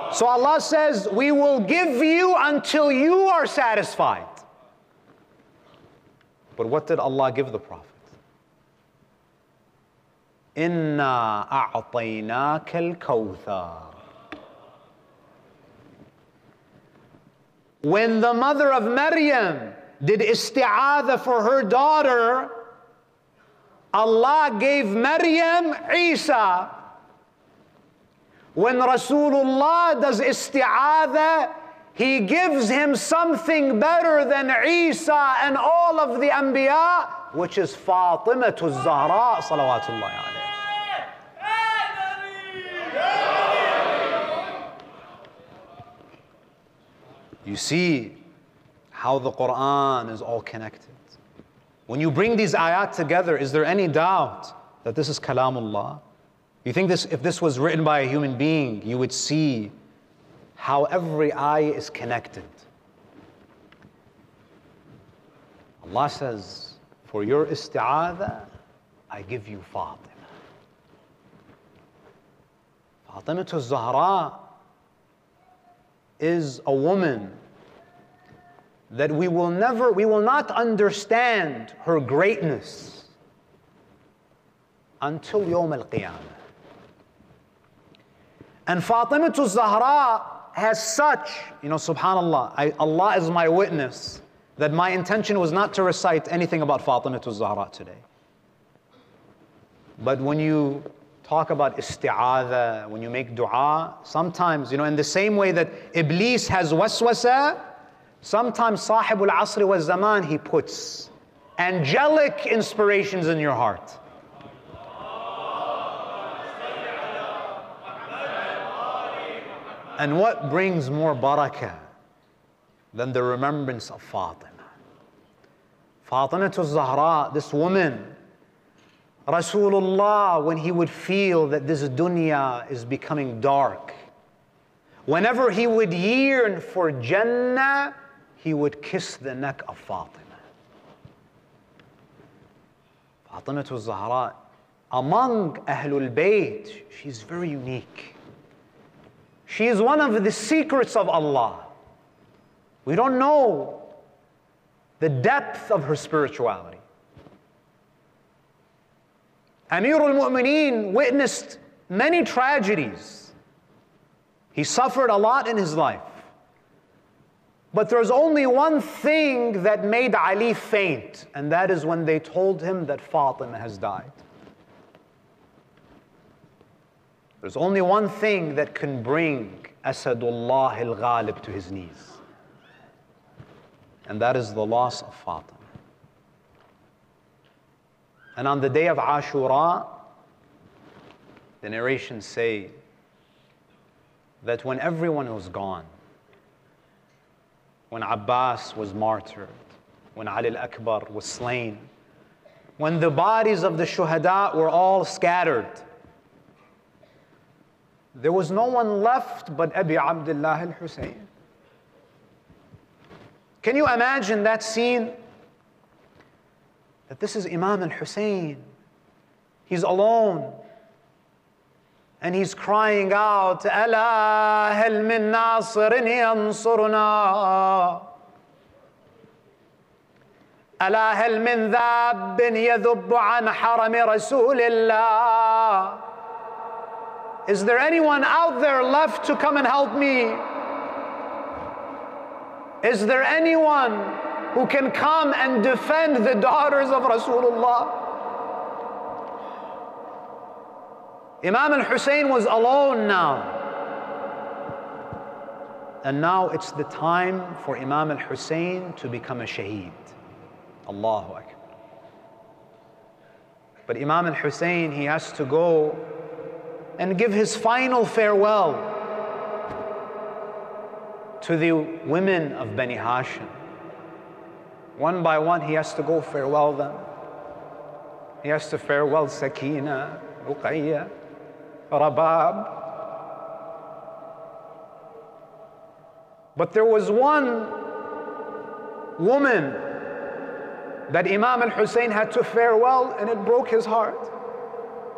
So Allah says, we will give you until you are satisfied. But what did Allah give the Prophet? Inna a'tainaka al-kawthar. When the mother of Maryam did isti'adha for her daughter, Allah gave Maryam Isa. When Rasulullah does isti'adha, he gives him something better than Isa and all of the Anbiya, which is Fatimatu Zahra salawatullahi alayha. You see how the Quran is all connected. When you bring these ayat together, is there any doubt that this is Kalamullah? You think if this was written by a human being, you would see how every ayah is connected. Allah says, for your isti'adha, I give you Fatima. Fatima to Zahra is a woman that we will not understand her greatness until Yawm al-Qiyamah. And Fatima to Zahra has such, subhanAllah, Allah is my witness that my intention was not to recite anything about Fatima to Zahra today. But when you talk about isti'adha, when you make dua, sometimes, in the same way that Iblis has waswasa, sometimes Sahibul Asri wa Zaman, he puts angelic inspirations in your heart. And what brings more barakah than the remembrance of Fatima? Fatima to Zahra, this woman, Rasulullah, when he would feel that this dunya is becoming dark, whenever he would yearn for Jannah, he would kiss the neck of Fatima. Fatima to Zahra, among Ahlul Bayt, she's very unique. She is one of the secrets of Allah. We don't know the depth of her spirituality. Amirul Mu'mineen witnessed many tragedies. He suffered a lot in his life. But there's only one thing that made Ali faint, and that is when they told him that Fatima has died. There's only one thing that can bring Asadullah al-Ghalib to his knees. And that is the loss of Fatima. And on the day of Ashura, the narrations say that when everyone was gone, when Abbas was martyred, when Ali al-Akbar was slain, when the bodies of the shuhada were all scattered, there was no one left but Abi Abdullah al-Hussein. Can you imagine that scene? That this is Imam al-Hussein. He's alone. And he's crying out, أَلَا هَلْ مِن نَاصِرٍ يَنصُرُنَا أَلَا هَلْ مِن ذَابٍ يَذُبُّ عَنْ حَرَمِ رَسُولِ اللَّهِ. Is there anyone out there left to come and help me? Is there anyone who can come and defend the daughters of Rasulullah? Imam al-Hussein was alone now. And now it's the time for Imam al-Hussein to become a shaheed. Allahu Akbar. But Imam al-Hussein, he has to go and give his final farewell to the women of Bani Hashim. One by one, he has to go farewell them. He has to farewell Sakina, Ruqayya, Rabab. But there was one woman that Imam al-Hussein had to farewell, and it broke his heart.